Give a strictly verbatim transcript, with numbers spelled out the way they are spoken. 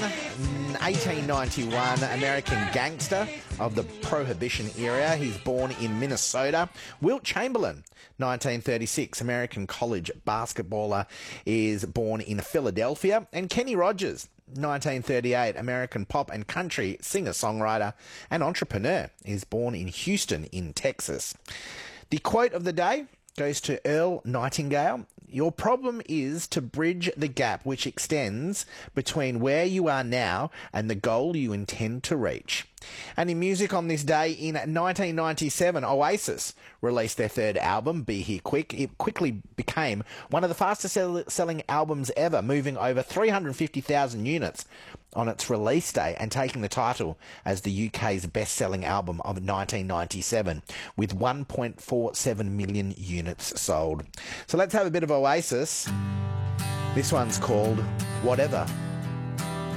eighteen ninety-one, American gangster of the Prohibition era. He's born in Minnesota. Wilt Chamberlain, nineteen thirty-six, American college basketballer, is born in Philadelphia. And Kenny Rogers, nineteen thirty-eight, American pop and country singer-songwriter and entrepreneur, is born in Houston in Texas. The quote of the day goes to Earl Nightingale. Your problem is to bridge the gap which extends between where you are now and the goal you intend to reach. And in music on this day, in nineteen ninety-seven, Oasis released their third album, Be Here Quick. It quickly became one of the fastest sell- selling albums ever, moving over three hundred fifty thousand units on its release day and taking the title as the U K's best-selling album of nineteen ninety-seven with one point four seven million units sold. So let's have a bit of Oasis. This one's called Whatever.